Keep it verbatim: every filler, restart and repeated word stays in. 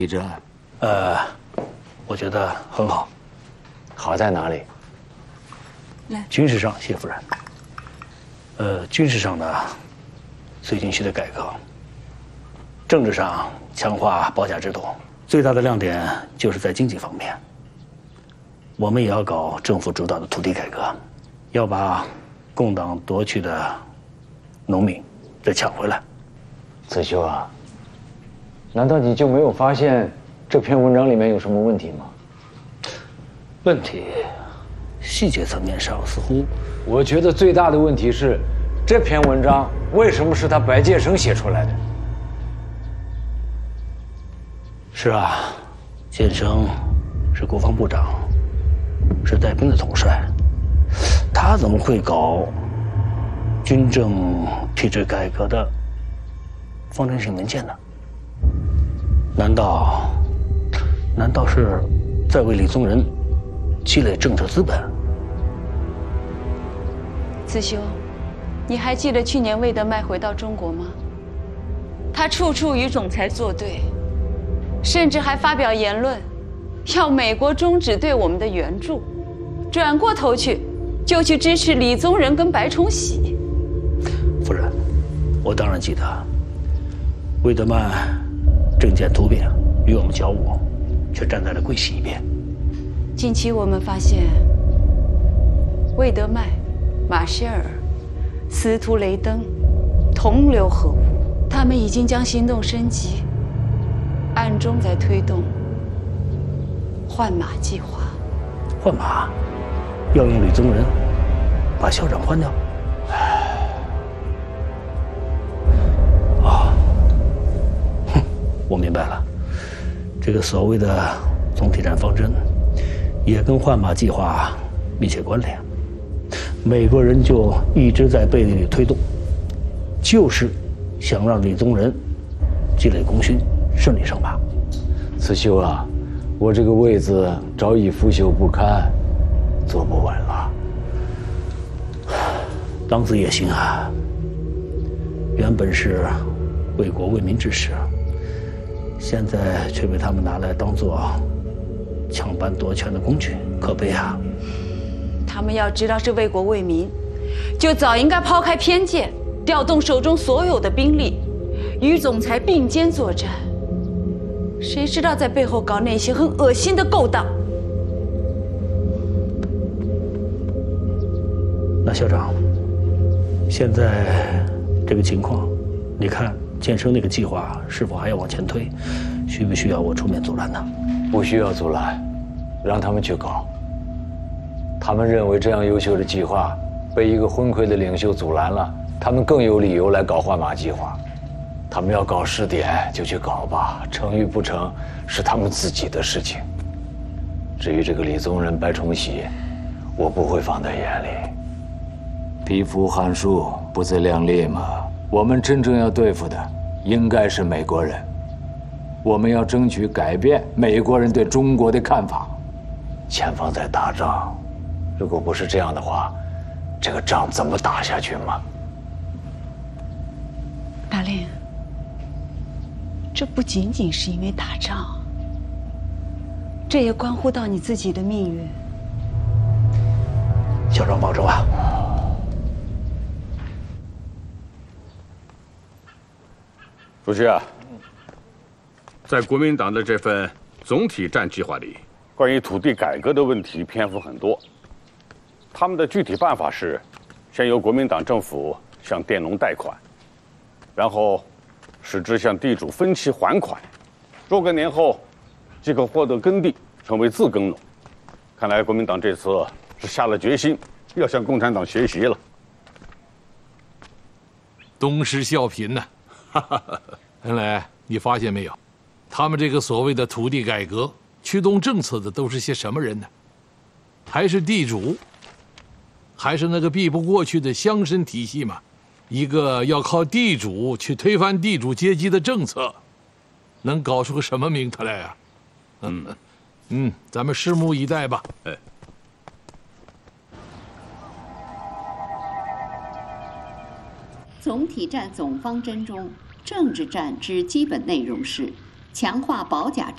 地震？ 呃，我觉得很好。 好在哪里？ 来，军事上，谢夫人。呃，军事上呢，绥靖区的改革；政治上强化保甲制度。最大的亮点就是在经济方面，我们也要搞政府主导的土地改革，要把共党夺去的农民再抢回来。 子修啊，难道你就没有发现这篇文章里面有什么问题吗？ 问题，细节层面上似乎…… 我觉得最大的问题是，这篇文章为什么是他白介生写出来的？ 是啊，建生是国防部长，是带兵的统帅，他怎么会搞军政体制改革的方针性文件呢？难道难道是在为李宗仁积累政治资本？ 子修，你还记得去年魏德迈回到中国吗？他处处与总裁作对，甚至还发表言论，要美国终止对我们的援助，转过头去就去支持李宗仁跟白崇禧。 夫人，我当然记得，魏德迈政见突变，与我们交恶，却站在了桂系一边。 近期我们发现，魏德迈、马歇尔、司徒雷登同流合污，他们已经将行动升级，暗中在推动换马计划。 换马，要用李宗仁把校长换掉。啊，哼，我明白了，这个所谓的总体战方针，也跟换马计划密切关联。美国人就一直在背地里推动，就是想让李宗仁积累功勋，顺利上马。 子修啊，我这个位子早已腐朽不堪，坐不稳了。 当子也行啊，原本是为国为民之事，现在却被他们拿来当做抢班夺权的工具，可悲啊！ 他们要知道是为国为民，就早应该抛开偏见，调动手中所有的兵力，与总裁并肩作战。谁知道在背后搞那些很恶心的勾当？ 那校长，现在这个情况，你看建生那个计划是否还要往前推？需不需要我出面阻拦呢？ 不需要阻拦，让他们去搞。他们认为这样优秀的计划被一个昏聩的领袖阻拦了，他们更有理由来搞换马计划。他们要搞试点就去搞吧，成与不成是他们自己的事情。至于这个李宗仁、白崇禧，我不会放在眼里。匹夫撼树，不自量力嘛。我们真正要对付的应该是美国人，我们要争取改变美国人对中国的看法。前方在打仗，如果不是这样的话，这个仗怎么打下去嘛？ 大令，这不仅仅是因为打仗，这也关乎到你自己的命运。 校长保重啊！ 主席啊，在国民党的这份总体战计划里，关于土地改革的问题篇幅很多。他们的具体办法是，先由国民党政府向佃农贷款，然后使之向地主分期还款，若干年后即可获得耕地，成为自耕农。看来国民党这次是下了决心，要向共产党学习了。 东施效颦呢。原来你发现没有，他们这个所谓的土地改革驱动政策的都是些什么人呢？还是地主，还是那个避不过去的乡绅体系嘛？一个要靠地主去推翻地主阶级的政策，能搞出个什么名堂来啊？嗯嗯，咱们拭目以待吧。哎。 总体战总方针中，政治战之基本内容是强化保甲制